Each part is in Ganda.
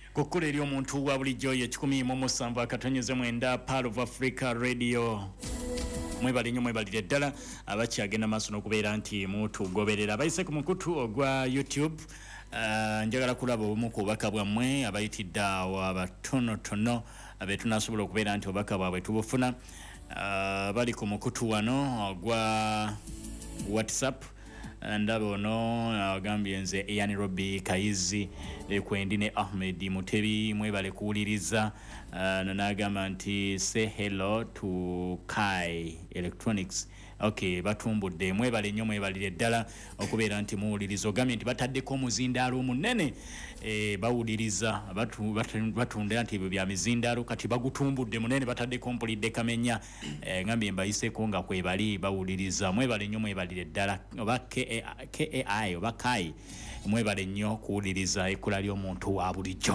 Kukula eri omuntu wa bulijjo ye 107 akatonyeze mwenda Pearl of Africa Radio. Mwebali nnyo mwebalire ddala abakyagenda maaso n'okubeera nti mutugoberera abayise ku mukutu ogwa YouTube. Njagala kulaba obumu ku bubaka bwammwe abayitidde awo abatonotono abetunasobola okubeera nti obubaka bwabwe tubufuna. Bali ku mukutu wano ogwa WhatsApp. Ndaba ono agambye nze Ian Robi Kayizi Kwendine Ahmed Mutebi mwebale kuwuliriza n'agamba nti say hello to Kai Electronics. Okay, batumbudde mwebale nnyo mwebalire ddala okubeera nti muwuliriza ogambye nti bataddeko omuzindaalo omunene bawuliriza batunda nti ebyo bya mizindaalo kati bagutumbudde munene bataddeko mpulidde kamenya ngambye mbayiseeko nga kwebali bawuliriza mwebale nnyo mwebalire ddala oba KAI oba Kai mwebale nnyo kuwuliriza ekkula ly'omuntu wa bulijjo.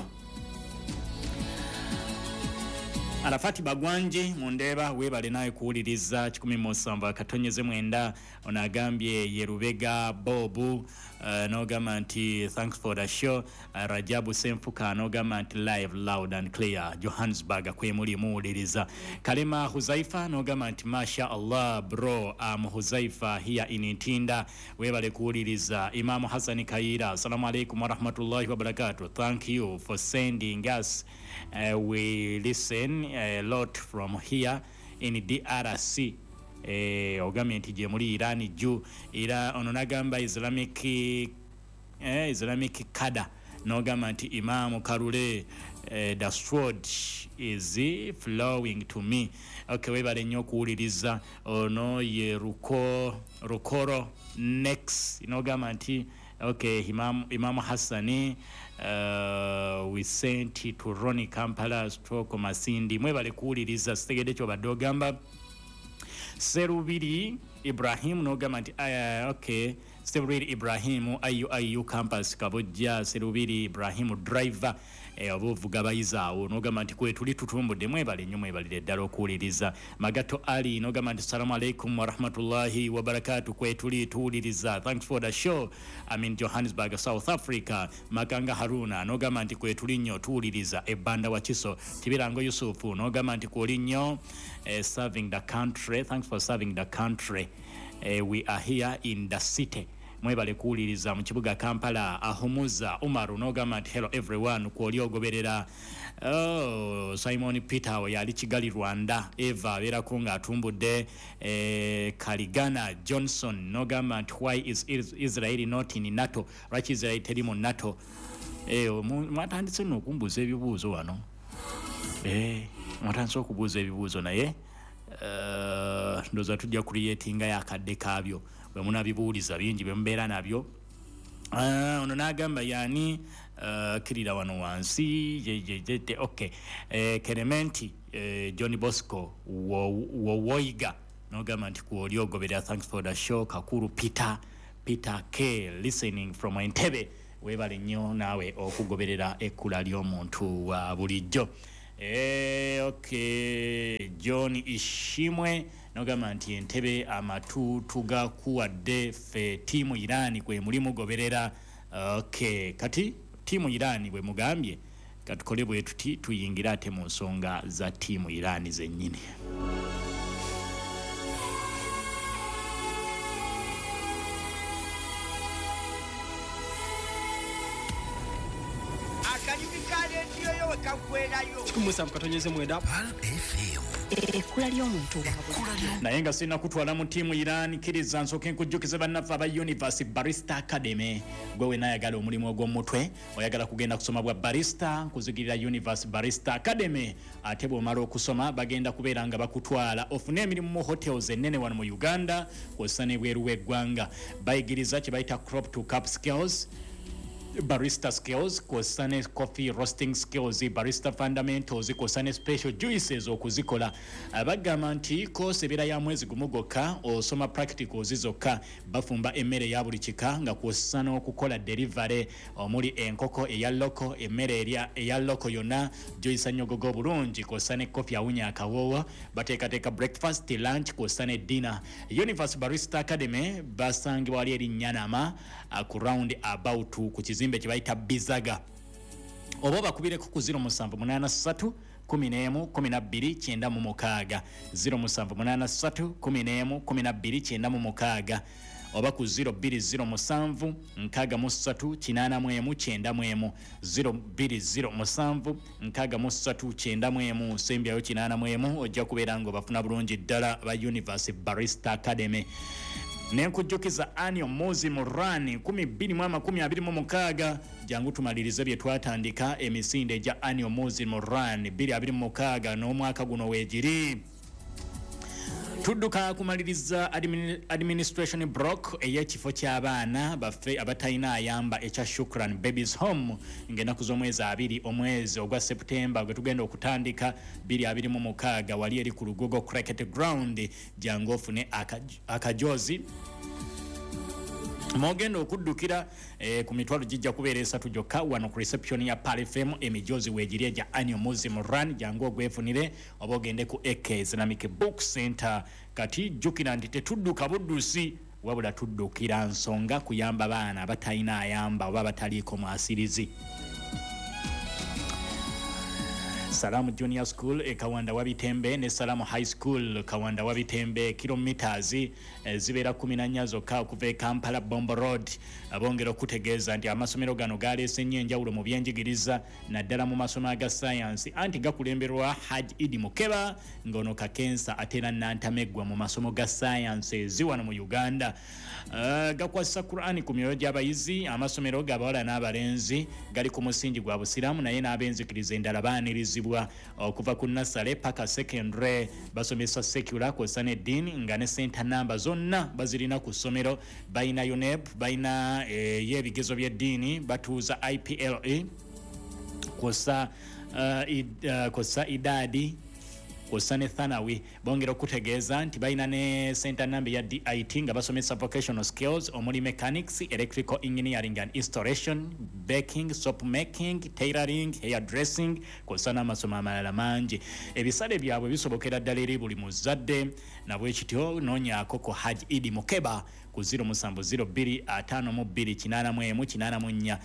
Arafati Bagwanje Mundeba webale naye kuwuliriza 107 akatonyeze mwenda onagambye Yerubega Bobu n'ogamba nti thanks for the show. Rajabu Semfuka n'ogamba nti live loud and clear Johannesburg kwemuli muwuliriza. Kalema Huzaifa n'ogamba nti masha Allah bro Huzaifa here in Ntinda webale kuwuliriza. Imam Hassan Kaira assalamu alaikum wa rahmatullahi wa barakatuh. Thank you for sending us. We listen a lot from here in DRC. Ogambye nti gye muli Iran juu era ono nagamba Islamic kada n'ogamba nti Imam Karule the sword is flowing to me. Okay, webale nnyo kuwuliriza ono ye Rukoro next n'ogamba nti okay Imam Hassani we sent to Ronnie Kampala stroke Masindi mwebale kuwuliriza sitegedde kyo badde ogamba. Serubiri Ibrahim n'ogamba nti okay Serubiri Ibrahim IU campus Kabojja Serubiri Ibrahim driver obuvuga bayiza awo n'ogamba nti kwe tuli tutumbudde mwebale nnyo mwebalire ddala okuwuliriza. Magato Ali n'ogamba nti assalamu alaikum wa rahmatullahi wa barakatuh kwe tuli tuwuliriza. Thanks for the show. I'm in Johannesburg, South Africa. Makanga Haruna n'ogamba nti kwe tuli nnyo tuwuliriza ebbanda wa Kiso. Tibirango Yusufu n'ogamba nti kwe nnyo serving the country. Thanks for serving the country. We are here in the city. Mwebale kuwuliriza mu kibuga Kampala. Ahumuza Umaru n'ogamba nti hello everyone kwoli ogoberera. Simon Peter we yali Kigali Rwanda. Eva abeerako ng'atumbudde. Kaligana Johnson n'ogamba nti why is Israel not in NATO? Lwaki Israel teri mu NATO? Mwatandise nno okumbuuza ebibuuzo wano. Mwatandise okubuuza ebibuuzo naye ndoza tujja creatinga yakadde kaabyo bwe munabibuuliza bingi bwe mbeera nabyo. Ono n'agamba yani kirira wano wansi okay. Kerementi Johnny Bosco Wowoiga n'ogamba nti kwoli ogoberera. Thanks for the show. Kakuru Peter K listening from Entebbe webale nnyo naawe okugoberera ekkula ly'omuntu wa bulijjo. Okay John Ishimwe n'ogamba nti Entebbe amatu tugakuwadde fe tiimu Iran kwe muli mugoberera. Okay kati tiimu Iran bwe mugambye katukole bwe tuti tuyingira ate mu nsonga za tiimu Iran zennyini. Kumusa mkatonyeze mwenda ekkula ly'omuntu waabwe naye nga sirina kutwala mu tiimu Iran kiriza nsooke nkujjukize bannaffe aba University Barista Academy. Gwe we naayagala omulimu ogw'omutwe oyagala kugenda kusoma bwa barista nkuzigirira University Barista Academy. Ate bw'omala okusoma bagenda kubeera nga bakutwala ofune emirimu mu hotels ennene wano mu Uganda kw'ossa n'ebweru w'eggwanga. Bayigiriza kye bayita crop to cup skills, barista skills, kosane coffee roasting skills, barista fundamentals, kosane special juices okuzikola. Abagamba nti course ebera ya mwezi gumugoka osoma practicals zokka. Bafumba emmere ya buli kika nga kwosana okukola delivery omuli enkoko eya loko, emmere eya loko yonna joyisa nyogogo bulungi, kosane coffee awunya akawoowa. Bateekateeka breakfast, lunch, kosane dinner. University Barista Academy basangibwa wali eri Nyanama ku round about ku kizimbe kye bayita Bizaga. oba bakubireko ku 0783 11 12 96 0783 11 12 96 oba ku 0207 639 0207 639 sembyayo 91 ojja kubeera nga bafuna bulungi ddala ba Universe Barista Academy. Nenkujjukiza Anio Mozi mu run 1226 jangu tumalirize bye twatandika emisinde gya Anio Mozi mu run 2026 n'omwaka guno weegiri. Tudduka kumaliriza administration block ey'ekifo ky'abaana baffe abatalina ayamba ekya Shukran Babies Home ng'ennaku z'omwezi 2 omwezi ogwa September gwe tugenda okutandika 2026 wali eri ku Lugogo Cricket Ground jangu ofune akajozi mogendo okuddukira ku mitwalo gijja kubeera 3 gyokka wano ku reception ya Pal FM emijozi weegiri gya Annual Museum Run jangu ogwefunire oba ogende ku AK Islamic Book Center. Kati jjukira nti tetudduka buddusi wabula tuddukira nsonga kuyamba baana abatalina ayamba oba bataliiko mwasirizi. Salamu Junior School Kawanda Wabitembe ne Salamu High School Kawanda Wabitembe kilometers zibeera 14 zokka okuva Kampala Bombo Road. Abongera okutegeeza nti amasomero gano galeese nnyo enjawulo mu byenjigiriza naddala mu masomo aga science anti gakulemberwa Haj Idi Mukeba ngono kakensa atera nantameggwa mu masomo ga science ziwano mu Uganda. Gakwasa Qur'ani ku myoyo gy'abayizi amasomero g'abawala n'abalenzi gali ku musingi gwa busiramu naye n'abenzikiriza endala baanirizibwa okuva ku nasale paka secondary basomesa secular kw'ossa n'eddiini nga ne center number zonna bazirina ku ssomero bayina UNEP bayina y'ebigezo by'eddiini batuuza IPLE kw'ossa idadi kw'ossa Thanawi bongera okutegeeza nti bayina ne center number ya DIT nga basomesa vocational skills omuli mechanics, electrical engineering and installation, baking, soap making, tailoring, hairdressing kw'ossa n'amasomo amalala mangi. Ebisale byabwe bisobokera ddala eri buli muzadde nabwe kityo noonyaako ko Haj Idi Mukeba ku 0702528184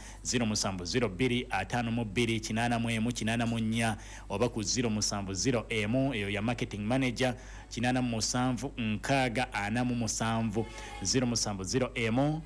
0702528184 oba ku 0701 eyo ya marketing manager 874647 0701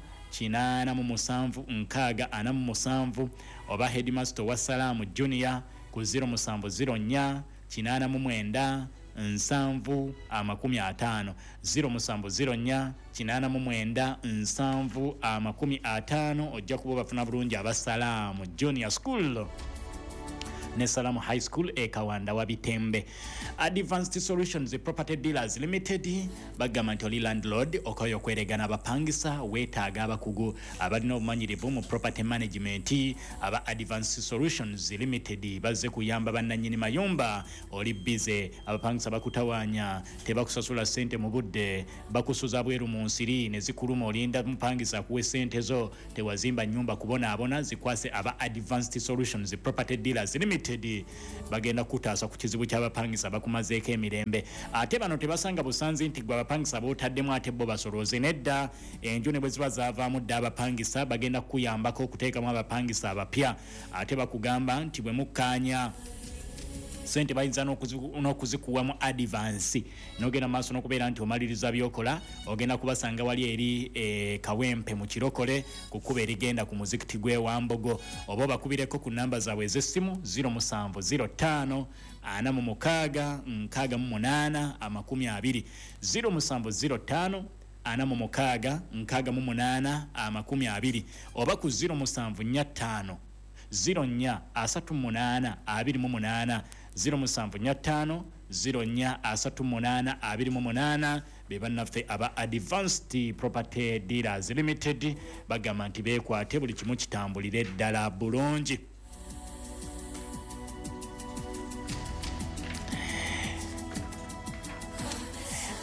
874647 oba headmaster wa Salamu Junior ku 0704 89 nsanvu 50 0704 89 nsanvu 50 ojja kuba bafuna bulungi abasalamu Junior School ne Salamu High School Kawanda Wabitembe. Advanced Solutions Property Dealers Limited bagamba nti oli landlord okoyo kweregana abapangisa weetaaga abakugu abalina obumanyirivu mu property management. Aba Advanced Solutions Limited bazze kuyamba bannannyini mayumba oli bize abapangisa bakutawaanya tebakusasula sente mu budde bakusuza bweru mu nsiri ne zikuluma olinda mupangisa kuwe sente zo tewazimba nyumba kubonaabona zikwase aba Advanced Solutions Property Dealers Limited bagenda kutaasa ku kizibu ky'abapangisa bakumazeeko emirembe. Ate bano tebasanga busanzi nti gwe abapangisa bootaddemu ate bo basolooze nedda enju ne bwe ziba zaavaamu dda abapangisa bagenda kukuyambako okuteekamu abapangisa abapya ate bakugamba nti bwe mukkaanya sente bayinza n'okuzikuwa mu advance n'ogenda maaso n'okubeera nti omaliriza byokola ogenda kubasanga wali eri Kawempe mu Kirokole ku kkubo erigenda ku muzikiti gw'Ewambogo oba bakubireko ku namba zaabwe ez'essimu 0705 46 68 20 0705 46 68 20 oba ku 0745 04 38 28 0745 04 38 28 bebannaffe aba Advanced Property Dealers Limited bagamba nti beekwate buli kimu kitambulire ddala bulungi.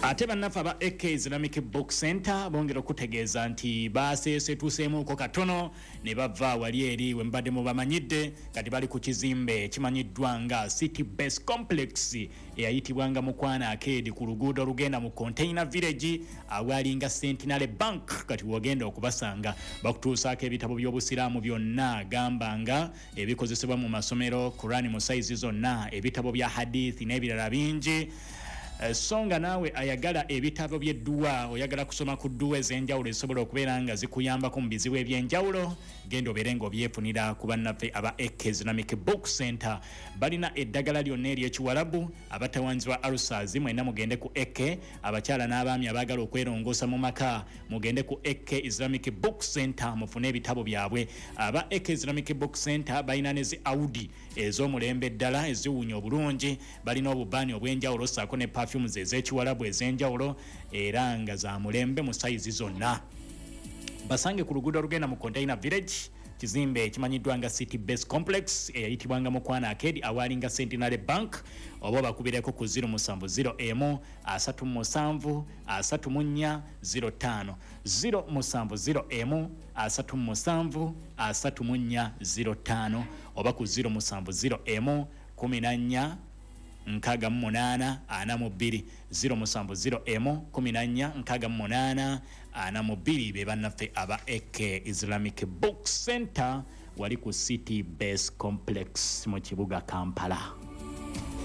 ate bannaffe aba AK Islamic Book Center bongera okutegeeza nti baseesetuseemuuko katono ne bava wali eri we mbadde mubamanyidde kati bali ku kizimbe kimanyiddwa nga City Base Complex eyayitibwanga Mukwana Arcade ku luguudo olugenda mu Container Village awalinga Centenary Bank. Kati wogenda okubasanga bakutuusaako ebitabo by'obusiraamu byonna gambanga ebikozesebwa mu masomero, Quran mu saizi zonna, ebitabo bya hadith n'ebirala bingi. Songa nawe ayagala ebitabo by'edduwa, oyagala kusoma ku dduwa ez'enjawulo ezisobola okubeera nga zikuyambako mu bizibu eby'enjawulo, genda obeere ng'obyefunira ku bannaffe aba AK Islamic Book Center. Balina eddagala lyonna ery'ekiwalabu, abatawanzi ba ulcers mwenna mugende ku AK, abakyala n'abaami abaagala okwerongoosa mu maka mugende ku AK Islamic Book Center mufune ebitabo byabwe. Aba AK Islamic Book Center balina ne zi Audi ez'omulembe ddala eziwunya obulungi, balina obubaani obw'enjawulo ssaako ne perfumes ez'ekiwalabu ez'enjawulo era nga za mulembe mu saizi zonna. Basange ku luguudo olugenda mu Container Village, kizimbe ekimanyiddwa nga City Base Complex eyayitibwanga Mukwana Arcade awalinga Centenary Bank, oba bakubireko ku 070 37 34 05 070 37 34 05 oba ku 070 14 nkaaga munana ana mubiri 070 14 nkaaga munana ana mubiri be bannaffe aba AK Islamic Book Center wali ku City Base Complex mu kibuga Kampala.